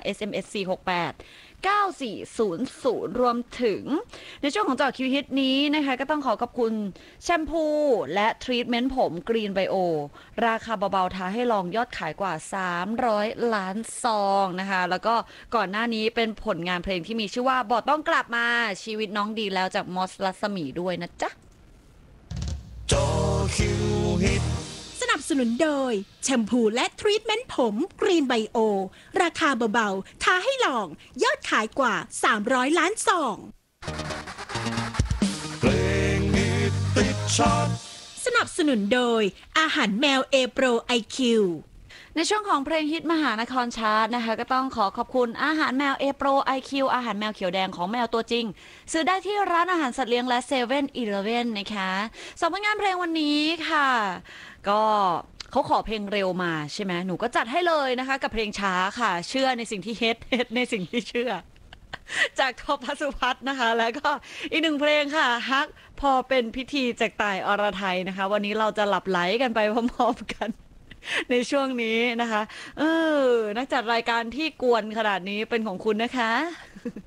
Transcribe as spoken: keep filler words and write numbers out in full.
เอส เอ็ม เอส สี่ หก แปด เก้า สี่ ศูนย์ ศูนย์รวมถึงในช่วงของเจาะคิวฮิตนี้นะคะก็ต้องขอขอบคุณแชมพูและทรีทเมนต์ผมกรีนไบโอราคาเบาๆท้าให้ลองยอดขายกว่าสามร้อยล้านซองนะคะแล้วก็ก่อนหน้านี้เป็นผลงานเพลงที่มีชื่อว่าบอดต้องกลับมาชีวิตน้องดีแล้วจากมอสรัศมีด้วยนะจ๊ะเจาะคิวฮิตสนับสนุนโดยแชมพูและทรีทเมนต์ผมกรีนไบโอราคาเบาๆท้าให้ลองยอดขายกว่าสามร้อยล้านซองเพลงฮิตติดชาร์ตสนับสนุนโดยอาหารแมวเอโปรไอคิวในช่วงของเพลงฮิตมหานครชาร์ตนะคะก็ต้องขอขอบคุณอาหารแมวเอโปรไอคิวอาหารแมวเขียวแดงของแมวตัวจริงซื้อได้ที่ร้านอาหารสัตว์เลี้ยงและเซเว่นอีเลฟเว่นนะคะสองผลงานเพลงวันนี้ค่ะก็เขาขอเพลงเร็วมาใช่ไหมหนูก็จัดให้เลยนะคะกับเพลงช้าค่ะเชื่อในสิ่งที่เฮ็ดเฮ็ดในสิ่งที่เชื่อจากทอพัสุพัฒน์นะคะแล้วก็อีกหนึ่งเพลงค่ะฮักพอเป็นพิธีจากต่ายอรไทยนะคะวันนี้เราจะหลับไหลกันไปพร้อมๆกันในช่วงนี้นะคะเออนักจัดรายการที่กวนขนาดนี้เป็นของคุณนะคะ